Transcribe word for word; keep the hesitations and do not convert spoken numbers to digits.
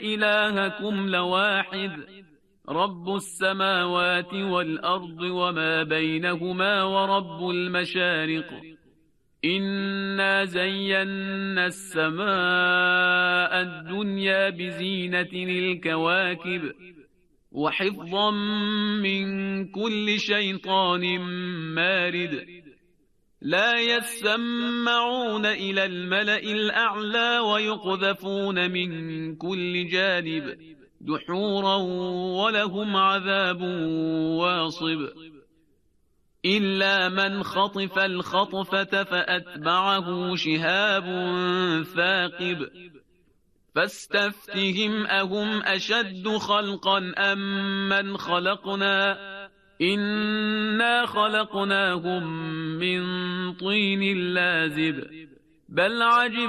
إلهكم لواحد رب السماوات والأرض وما بينهما ورب المشارق إنا زينا السماء الدنيا بزينة الكواكب وحفظا من كل شيطان مارد لا يسمعون إلى الملأ الأعلى ويقذفون من كل جانب دحورا ولهم عذاب واصب إلا من خطف الخطفة فأتبعه شهاب ثاقب فاستفتهم أهم أشد خلقا أم من خلقنا إنا خلقناهم من طين لازب بل عجب